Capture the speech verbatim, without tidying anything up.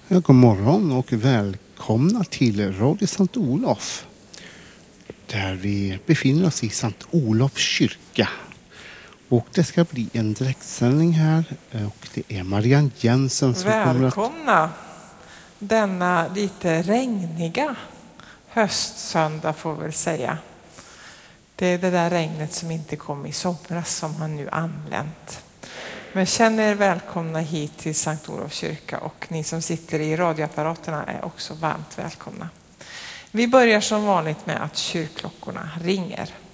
Ja, god morgon och välkomna till Radio Sankt Olof. Där vi befinner oss i Sankt Olofs kyrka. Och det ska bli en direktsändning här. Och det är Marianne Jensen som kommer att... Välkomna denna lite regniga höstsöndag får vi väl säga. Det är det där regnet som inte kom i somras som har nu anlänt. Men känn er välkomna hit till Sankt Olofs kyrka, och ni som sitter i radioapparaterna är också varmt välkomna. Vi börjar som vanligt med att kyrkklockorna ringer.